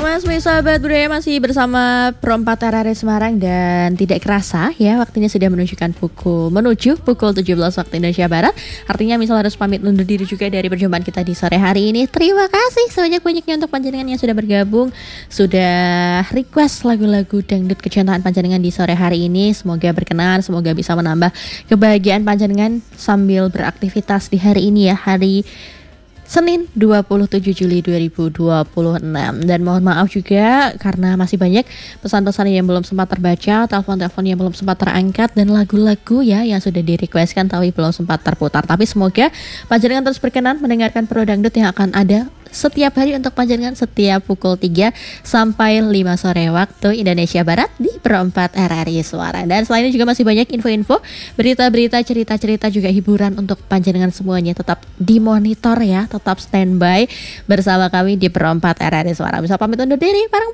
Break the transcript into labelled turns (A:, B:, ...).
A: Mas sahabat budaya masih bersama Pro 4 RRI Semarang dan tidak kerasa ya waktunya sudah menuju pukul 17 waktu Indonesia Barat. Artinya misal harus pamit undur diri juga dari perjumpaan kita di sore hari ini. Terima kasih sebanyak-banyaknya untuk panjenengan yang sudah bergabung, sudah request lagu-lagu dangdut kecintaan panjenengan di sore hari ini. Semoga berkenan, semoga bisa menambah kebahagiaan panjenengan sambil beraktivitas di hari ini ya, hari Senin 27 Juli 2026. Dan mohon maaf juga karena masih banyak pesan-pesan yang belum sempat terbaca, telepon-telepon yang belum sempat terangkat, dan lagu-lagu ya yang sudah direquestkan tapi belum sempat terputar. Tapi semoga panjenengan terus berkenan mendengarkan Pro Dangdut yang akan ada setiap hari untuk panjenengan setiap pukul 3 sampai 5 sore waktu Indonesia Barat di Pro 4 RRI Suara. Dan selain itu juga masih banyak info-info, berita-berita, cerita-cerita, juga hiburan untuk panjenengan semuanya. Tetap dimonitor ya, tetap standby bersama kami di Pro 4 RRI Suara. Bisa pamit undur diri, bareng